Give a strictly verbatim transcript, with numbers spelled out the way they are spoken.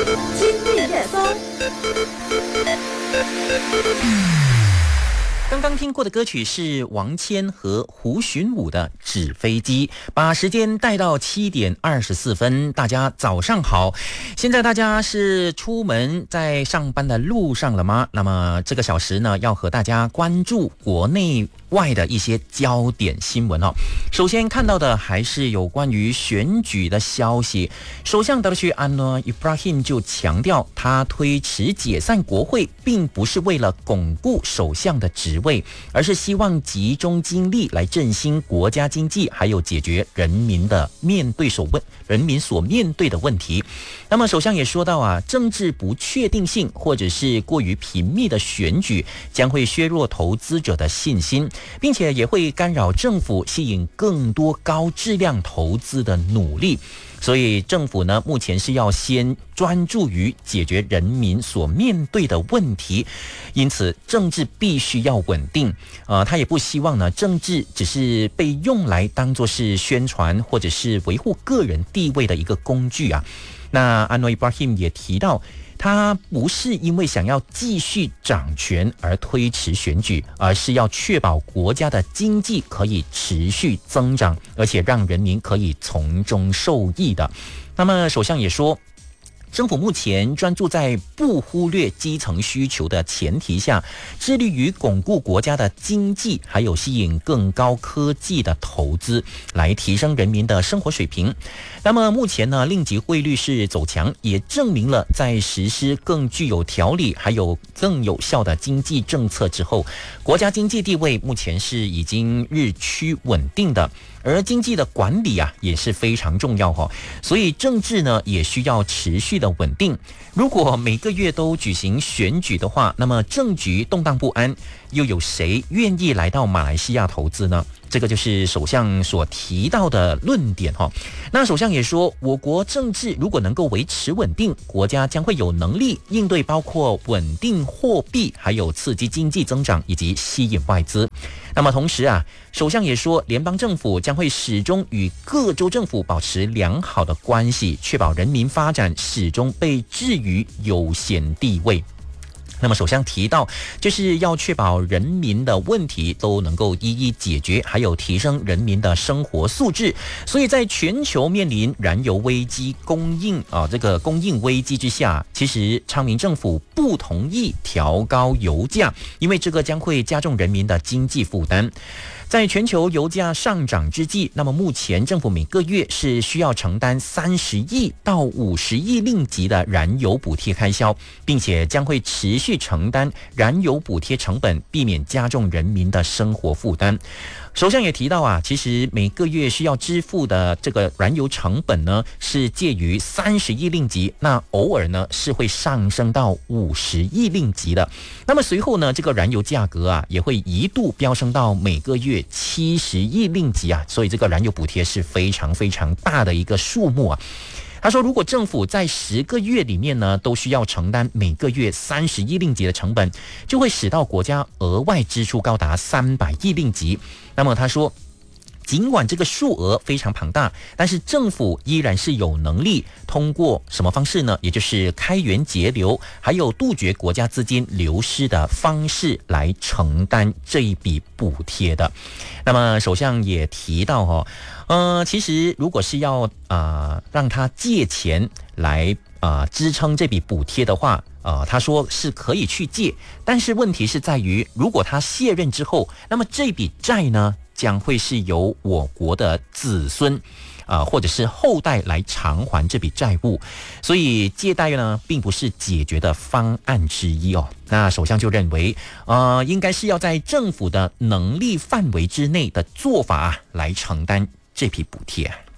今日热搜。 刚刚听过的歌曲是王谦和胡寻武的《纸飞机》，把时间带到七点二十四分。大家早上好，现在大家是出门在上班的路上了吗？那么这个小时呢，要和大家关注国内外的一些焦点新闻哦。首先看到的还是有关于选举的消息。首相德区安诺伊布拉辛就强调，他推迟解散国会，并不是为了巩固首相的职位，而是希望集中精力来振兴国家经济，还有解决人民的面对所问人民所面对的问题。那么首相也说到啊，政治不确定性或者是过于频密的选举将会削弱投资者的信心，并且也会干扰政府吸引更多高质量投资的努力。所以政府呢，目前是要先专注于解决人民所面对的问题，因此政治必须要稳定。呃，他也不希望呢，政治只是被用来当作是宣传或者是维护个人地位的一个工具啊。那安诺伊布拉辛也提到，他不是因为想要继续掌权而推迟选举，而是要确保国家的经济可以持续增长，而且让人民可以从中受益的。那么首相也说，政府目前专注在不忽略基层需求的前提下，致力于巩固国家的经济，还有吸引更高科技的投资，来提升人民的生活水平。那么目前呢，令吉汇率是走强，也证明了在实施更具有条理还有更有效的经济政策之后，国家经济地位目前是已经日趋稳定的。而经济的管理啊也是非常重要哦，所以政治呢也需要持续的稳定。如果每个月都举行选举的话，那么政局动荡不安，又有谁愿意来到马来西亚投资呢？这个就是首相所提到的论点哈。那首相也说，我国政治如果能够维持稳定，国家将会有能力应对包括稳定货币，还有刺激经济增长以及吸引外资。那么同时啊，首相也说，联邦政府将会始终与各州政府保持良好的关系，确保人民发展始终被置于优先地位。那么首相提到，就是要确保人民的问题都能够一一解决，还有提升人民的生活素质。所以在全球面临燃油危机、供应啊这个供应危机之下，其实昌明政府不同意调高油价，因为这个将会加重人民的经济负担。在全球油价上涨之际，那么目前政府每个月是需要承担三十亿到五十亿令吉的燃油补贴开销，并且将会持续承担燃油补贴成本，避免加重人民的生活负担。首相也提到啊，其实每个月需要支付的这个燃油成本呢，是介于三十亿令吉，那偶尔呢是会上升到五十亿令吉的。那么随后呢，这个燃油价格啊也会一度飙升到每个月七十亿令吉啊，所以这个燃油补贴是非常非常大的一个数目啊。他说，如果政府在十个月里面呢，都需要承担每个月三十亿令吉的成本，就会使到国家额外支出高达三百亿令吉。那么他说，尽管这个数额非常庞大，但是政府依然是有能力通过什么方式呢？也就是开源节流，还有杜绝国家资金流失的方式来承担这一笔补贴的。那么首相也提到哦，呃，其实如果是要啊、呃、让他借钱来啊、呃、支撑这笔补贴的话，呃，他说是可以去借，但是问题是在于，如果他卸任之后，那么这笔债呢，将会是由我国的子孙啊、呃，或者是后代来偿还这笔债务，所以借贷呢，并不是解决的方案之一哦。那首相就认为，呃，应该是要在政府的能力范围之内的做法、啊、来承担这笔补贴。